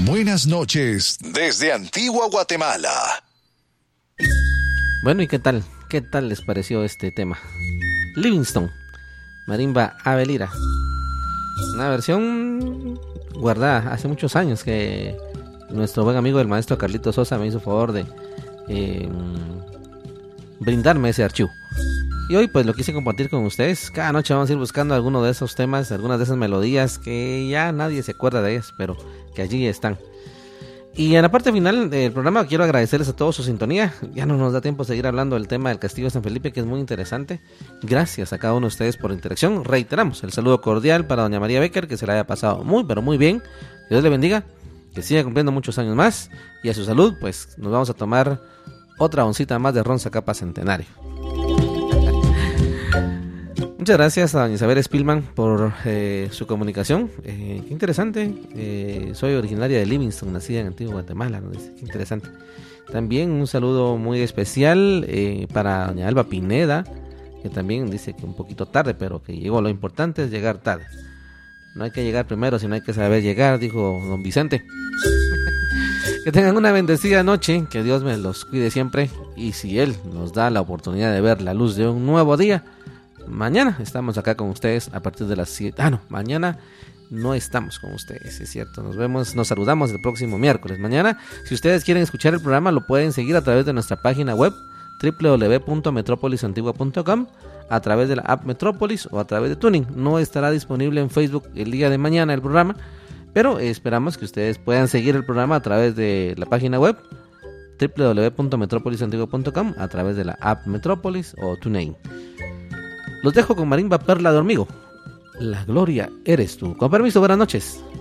Buenas noches desde Antigua Guatemala. Bueno, ¿y qué tal? ¿Qué tal les pareció este tema? Livingston, Marimba Ave Lira. Una versión guardada hace muchos años que nuestro buen amigo el maestro Carlito Sosa me hizo favor de brindarme ese archivo. Y hoy pues lo quise compartir con ustedes. Cada noche vamos a ir buscando alguno de esos temas, algunas de esas melodías que ya nadie se acuerda de ellas, pero que allí están. Y en la parte final del programa quiero agradecerles a todos su sintonía. Ya no nos da tiempo de seguir hablando del tema del Castillo de San Felipe, que es muy interesante. Gracias a cada uno de ustedes por la interacción. Reiteramos el saludo cordial para doña María Becker, que se la haya pasado muy, pero muy bien. Que Dios le bendiga, que siga cumpliendo muchos años más. Y a su salud, pues nos vamos a tomar otra oncita más de ron Zacapa Centenario. Muchas gracias a doña Isabel Spillman por su comunicación. Qué interesante. Soy originaria de Livingston, nacida en Antigua Guatemala, ¿no? Qué interesante. También un saludo muy especial para doña Alba Pineda, que también dice que un poquito tarde, pero que llegó. Lo importante es llegar tarde. No hay que llegar primero, sino hay que saber llegar, dijo don Vicente. Que tengan una bendecida noche, que Dios me los cuide siempre. Y si Él nos da la oportunidad de ver la luz de un nuevo día, mañana estamos acá con ustedes a partir de las 7. Mañana no estamos con ustedes, es cierto. Nos saludamos el próximo miércoles. Mañana, si ustedes quieren escuchar el programa, lo pueden seguir a través de nuestra página web www.metropolisantigua.com, a través de la app Metrópolis o a través de Tuning. No estará disponible en Facebook el día de mañana el programa, pero esperamos que ustedes puedan seguir el programa a través de la página web www.metropolisantigua.com, a través de la app Metrópolis o TuneIn. Los dejo con Marimba Perla de Hormigo. La gloria eres tú. Con permiso, buenas noches.